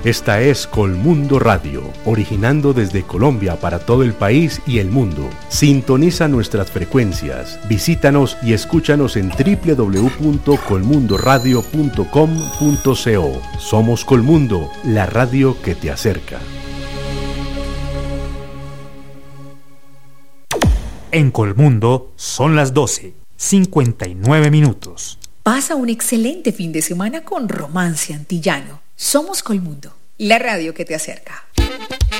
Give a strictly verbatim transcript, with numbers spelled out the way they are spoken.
Esta es Colmundo Radio, originando desde Colombia para todo el país y el mundo. Sintoniza nuestras frecuencias, visítanos y escúchanos en doble u doble u doble u punto colmundo radio punto com punto co. Somos Colmundo, la radio que te acerca. En Colmundo son las doce, cincuenta y nueve minutos. Pasa un excelente fin de semana con Romance Antillano. Somos Colmundo, la radio que te acerca.